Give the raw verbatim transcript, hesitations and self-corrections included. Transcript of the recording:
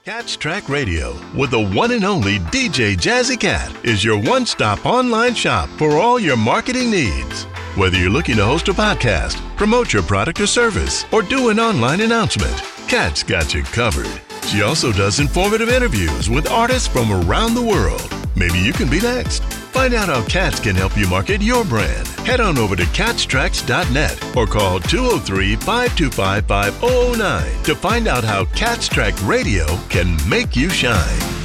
Cat's Track Radio with the one and only D J Jazzy Cat is your one-stop online shop for all your marketing needs. Whether you're looking to host a podcast, promote your product or service, or do an online announcement, Cat's got you covered. She also does informative interviews with artists from around the world. Maybe you can be next. Find out how Cats can help you market your brand. Head on over to cats tracks dot net or call two oh three, five two five, five oh oh nine to find out how Cat's Track Radio can make you shine.